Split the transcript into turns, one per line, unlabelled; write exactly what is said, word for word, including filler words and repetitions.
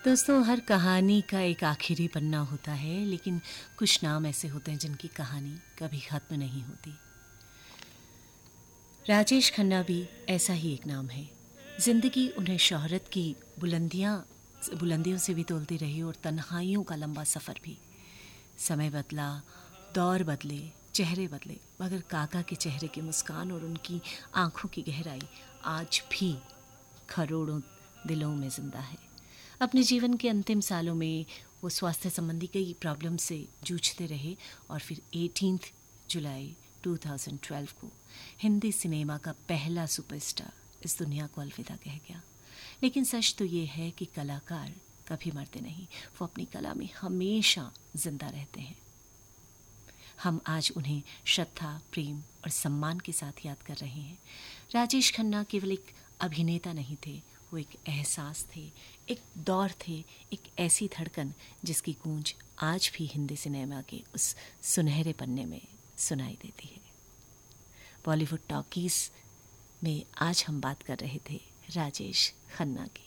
दोस्तों, हर कहानी का एक आखिरी पन्ना होता है, लेकिन कुछ नाम ऐसे होते हैं जिनकी कहानी कभी ख़त्म नहीं होती। राजेश खन्ना भी ऐसा ही एक नाम है। ज़िंदगी उन्हें शोहरत की बुलंदियाँ बुलंदियों से भी तोलती रही और तन्हाइयों का लंबा सफ़र भी। समय बदला, दौर बदले, चेहरे बदले, मगर काका के चेहरे की मुस्कान और उनकी आँखों की गहराई आज भी करोड़ों दिलों में ज़िंदा है। अपने जीवन के अंतिम सालों में वो स्वास्थ्य संबंधी कई प्रॉब्लम से जूझते रहे और फिर अठारह जुलाई दो हज़ार बारह को हिंदी सिनेमा का पहला सुपरस्टार इस दुनिया को अलविदा कह गया। लेकिन सच तो ये है कि कलाकार कभी मरते नहीं, वो अपनी कला में हमेशा जिंदा रहते हैं। हम आज उन्हें श्रद्धा, प्रेम और सम्मान के साथ याद कर रहे हैं। राजेश खन्ना केवल एक अभिनेता नहीं थे, वो एक एहसास थे, एक दौर थे, एक ऐसी धड़कन जिसकी गूंज आज भी हिंदी सिनेमा के उस सुनहरे पन्ने में सुनाई देती है। बॉलीवुड टॉकीज़ में आज हम बात कर रहे थे राजेश खन्ना की।